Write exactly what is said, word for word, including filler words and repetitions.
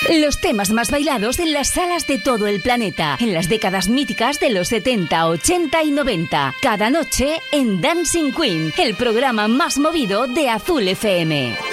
Los temas más bailados en las salas de todo el planeta, en las décadas míticas de los setenta, ochenta y noventa. Cada noche en Dancing Queen, el programa más movido de Azul F M.